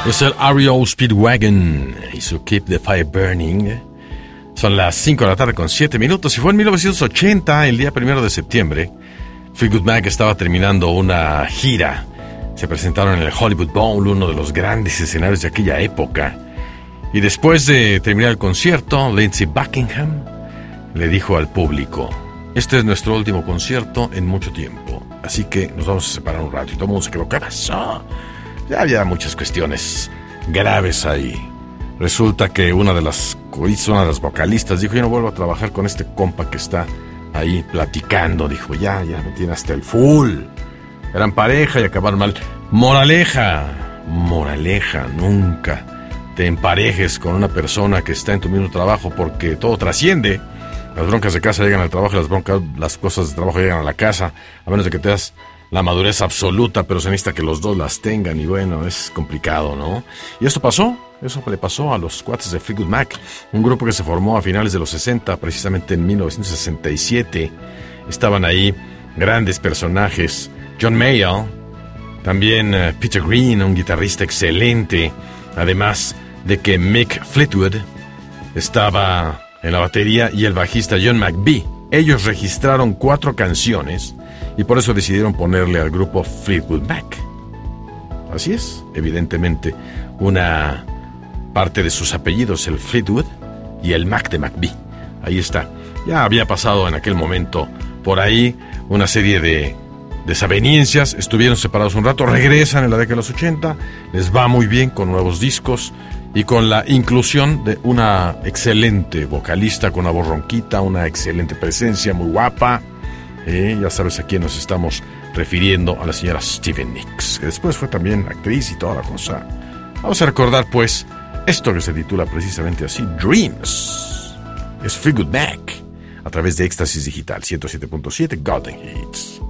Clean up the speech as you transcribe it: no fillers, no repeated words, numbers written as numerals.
Es el REO Speedwagon y su Keep the Fire Burning. Son las 5 de la tarde con 7 minutos y fue en 1980, el día 1 de septiembre. Fleetwood Mac estaba terminando una gira. Se presentaron en el Hollywood Bowl, uno de los grandes escenarios de aquella época. Y después de terminar el concierto, Lindsey Buckingham le dijo al público: este es nuestro último concierto en mucho tiempo, así que nos vamos a separar un rato. Y todo el mundo se quedó: ¿qué pasó? Ya había muchas cuestiones graves ahí. Resulta que una de las vocalistas dijo: yo no vuelvo a trabajar con este compa que está ahí platicando. Dijo: ya me tiene hasta el full. Eran pareja y acabaron mal. Moraleja, nunca te emparejes con una persona que está en tu mismo trabajo, porque todo trasciende. Las broncas de casa llegan al trabajo y las cosas de trabajo llegan a la casa, a menos de que te das la madurez absoluta, pero se necesita que los dos las tengan, y bueno, es complicado, ¿no? Y eso le pasó a los cuates de Fleetwood Mac, un grupo que se formó a finales de los 60, precisamente en 1967. Estaban ahí grandes personajes: John Mayall, también Peter Green, un guitarrista excelente, además de que Mick Fleetwood estaba en la batería y el bajista John McVie. Ellos registraron 4 canciones y por eso decidieron ponerle al grupo Fleetwood Mac. Así es, evidentemente, una parte de sus apellidos, el Fleetwood y el Mac de McVie. Ahí está. Ya había pasado en aquel momento por ahí una serie de desavenencias, estuvieron separados un rato, regresan en la década de los 80, les va muy bien con nuevos discos y con la inclusión de una excelente vocalista con una voz ronquita, una excelente presencia, muy guapa. Ya sabes a quién nos estamos refiriendo: a la señora Stevie Nicks, que después fue también actriz y toda la cosa. Vamos a recordar pues esto que se titula precisamente así, Dreams. Es Fleetwood Mac a través de Éxtasis Digital 107.7 Golden Hits.